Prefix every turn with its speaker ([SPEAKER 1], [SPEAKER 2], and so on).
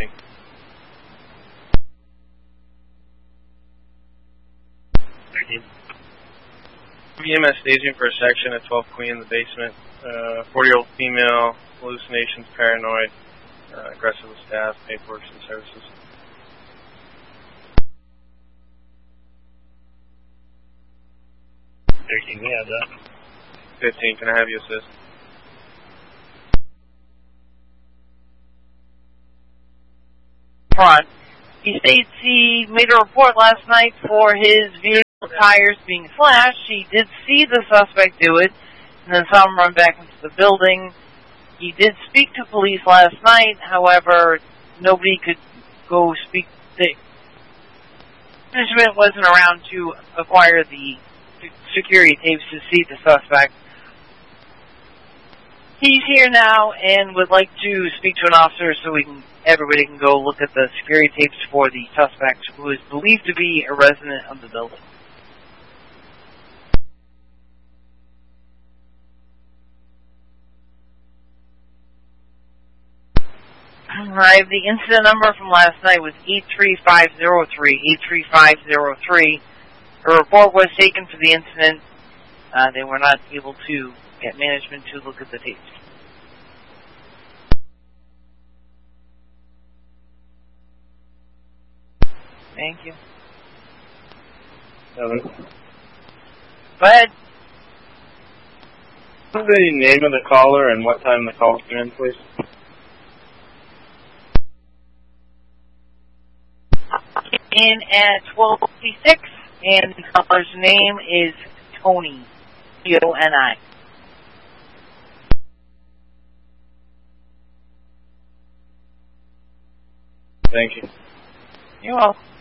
[SPEAKER 1] staging. EMS staging for a section at 12 Queen in the basement. 40-year-old female, hallucinations, paranoid, aggressive with staff, paperwork and services.
[SPEAKER 2] We have that.
[SPEAKER 1] 15, can I have you assist?
[SPEAKER 3] Front. He states he made a report last night for his vehicle tires being slashed. He did see the suspect do it, and then saw him run back into the building. He did speak to police last night, however, nobody could go speak. The management wasn't around to acquire the security tapes to see the suspect. He's here now and would like to speak to an officer so everybody can go look at the security tapes for the suspect, who is believed to be a resident of the building. I have the incident number from last night was 83503. 83503. A report was taken for the incident. They were not able to get management to look at the tapes. Thank you. Go ahead.
[SPEAKER 1] What's the name of the caller and what time the call came in, please?
[SPEAKER 3] In at 12:56, and the caller's name is Tony, T-O-N-I.
[SPEAKER 1] Thank you.
[SPEAKER 3] You're welcome.